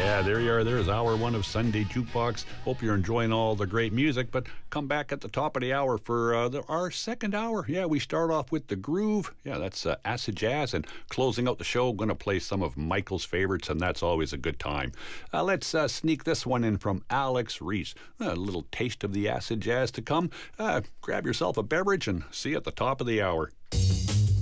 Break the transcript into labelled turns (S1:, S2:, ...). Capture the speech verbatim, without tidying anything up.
S1: Yeah, there you are. There's hour one of Sunday Jukebox. Hope you're enjoying all the great music, but come back at the top of the hour for uh, the, our second hour. Yeah, we start off with The Groove. Yeah, that's uh, acid jazz, and closing out the show, going to play some of Michael's favorites, and that's always a good time. Uh, let's uh, sneak this one in from Alex Reese. A little taste of the acid jazz to come. Uh, grab yourself a beverage and see you at the top of the hour.